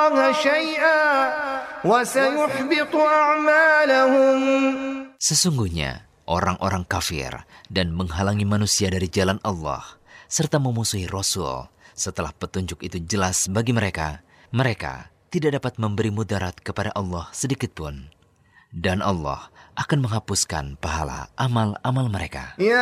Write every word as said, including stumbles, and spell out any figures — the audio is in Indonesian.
الله شيئا وسيحبط أعمالهم. Sesungguhnya orang-orang kafir dan menghalangi manusia dari jalan Allah serta memusuhi Rasul setelah petunjuk itu jelas bagi mereka, mereka tidak dapat memberi mudarat kepada Allah sedikit pun. Dan Allah akan menghapuskan pahala amal-amal mereka. Ya